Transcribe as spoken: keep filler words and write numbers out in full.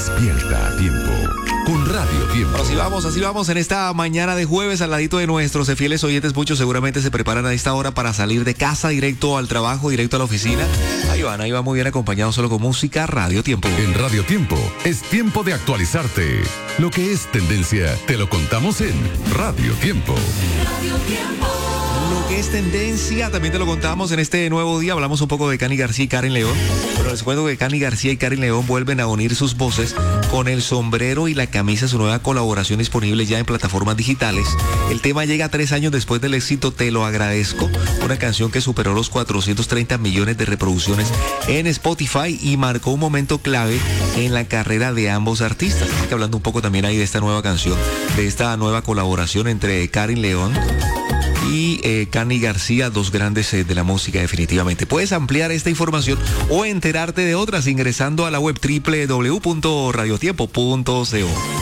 Despierta a tiempo con Radio Tiempo. Así vamos, así vamos en esta mañana de jueves al ladito de nuestros fieles oyentes. Muchos seguramente se preparan a esta hora para salir de casa directo al trabajo, directo a la oficina. Ahí van, ahí van muy bien acompañados solo con música. Radio Tiempo. En Radio Tiempo es tiempo de actualizarte. Lo que es tendencia, te lo contamos en Radio Tiempo. Radio Tiempo. Lo que es tendencia, también te lo contamos en este nuevo día. Hablamos un poco de Cani García y Karen León. Pero les cuento que Cani García y Karen León vuelven a unir sus voces con el sombrero y la camisa, su nueva colaboración disponible ya en plataformas digitales. El tema llega tres años después del éxito Te lo agradezco, una canción que superó los cuatrocientos treinta millones de reproducciones en Spotify y marcó un momento clave en la carrera de ambos artistas. Así que hablando un poco también ahí de esta nueva canción, de esta nueva colaboración entre Karen León y eh, Cani García, dos grandes eh, de la música definitivamente. Puedes ampliar esta información o enterarte de otras ingresando a la web doble u doble u doble u punto radio tiempo punto co.